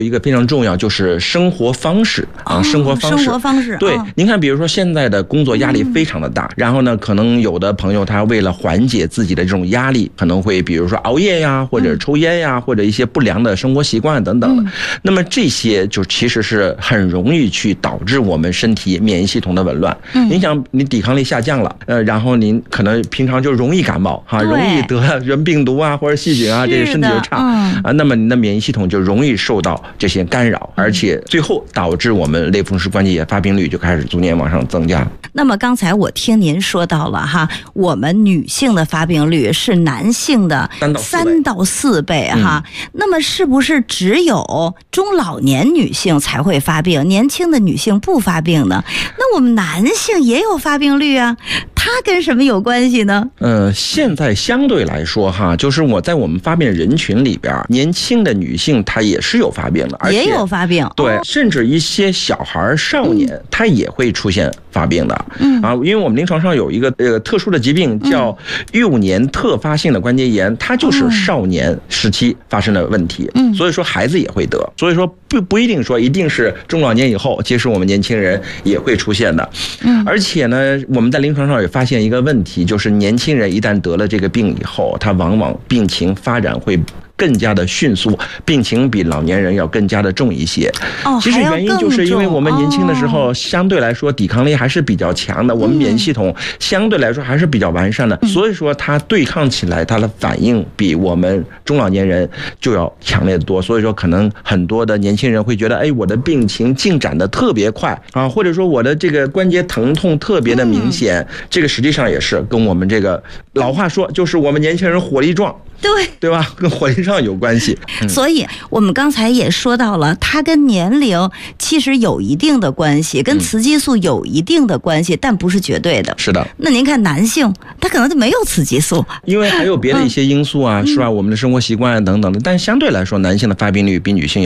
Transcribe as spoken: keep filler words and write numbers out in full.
一个非常重要，就是生活方式啊， 哦、 生活方式， 生活方式。 对， 哦、 您看，比如说现在的工作压力非常的大，嗯、然后呢，可能有的朋友他为了缓解自己的这种压力，可能会比如说熬夜呀，或者抽烟呀，嗯、或者一些不良的生活习惯等等的。嗯、那么这些就其实是很容易去导致我们身体免疫系统的紊乱。嗯，您想，你抵抗力下降了，呃，然后您可能平常就容易感冒哈，容易得人病毒啊或者细菌啊，这些身体就差、嗯、啊，那么你的免疫系统就容易受到这些干扰，而且最后导致我们类风湿关节炎发病率就开始逐年往上增加。 那么刚才我听您说到了哈，我们女性的发病率是男性的三到四倍哈、嗯，那么是不是只有中老年女性才会发病，年轻的女性不发病呢？那我们男性也有发病率啊，它跟什么有关系呢？ 呃，现在相对来说哈，就是我在我们发病人群里边，年轻的女性她也是有发病的，而且也有发病， 对，哦、甚至一些小孩少年、嗯、他也会出现发病的。嗯啊，因为我们临床上有一个呃特殊的疾病叫幼年特发性的关节炎，它就是少年时期发生的问题。嗯，所以说孩子也会得，所以说不不一定说一定是中老年以后，其实我们年轻人也会出现的。嗯，而且呢，我们在临床上也发现一个问题，就是年轻人一旦得了这个病以后，他往往病情发展会更加的迅速，病情比老年人要更加的重一些。 哦， 其实原因就是因为我们年轻的时候相对来说抵抗力还是比较强的，我们免疫系统相对来说还是比较完善的，所以说它对抗起来它的反应比我们中老年人就要强烈的多。所以说可能很多的年轻人会觉得，哎，我的病情进展的特别快啊，或者说我的这个关节疼痛特别的明显，这个实际上也是跟我们这个老话说，就是我们年轻人活力壮。 对对吧？跟活力上有关系、 嗯。所以我们刚才也说到了，它跟年龄其实有一定的关系，跟雌激素有一定的关系，嗯、但不是绝对的。 是的。 那您看男性，他可能就没有雌激素， 因为还有别的一些因素啊，嗯、是吧？我们的生活习惯等等的，但相对来说，男性的发病率比女性